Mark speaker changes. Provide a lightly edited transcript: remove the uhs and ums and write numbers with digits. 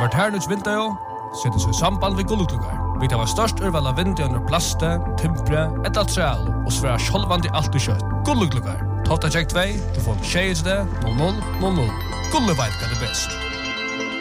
Speaker 1: Inverternuts vinter setter seg i samband ved gullukluggar. Vi tar størst urval av vinter under plaste, timpre, et altreal og svære sjolvandi alt i kjøtt. Gullukluggar. Tofta check 2, du får 6 0000. Gullu veit hva det best.